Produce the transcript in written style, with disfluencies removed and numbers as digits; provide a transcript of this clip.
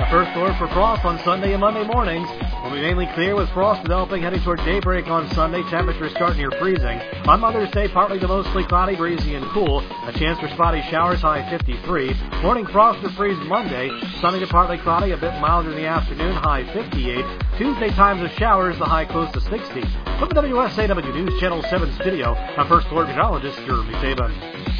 first alert for frost on Sunday and Monday mornings. Will be mainly clear with frost developing heading toward daybreak on Sunday. Temperatures start near freezing. On Mother's Day, partly to mostly cloudy, breezy, and cool. A chance for spotty showers, high 53. Morning frost or freeze Monday. Sunny to partly cloudy, a bit milder in the afternoon, high 58. Tuesday, times of showers, the high close to 60. From the WSAW News Channel 7 studio, I'm First Alert meteorologist Jeremy Saban.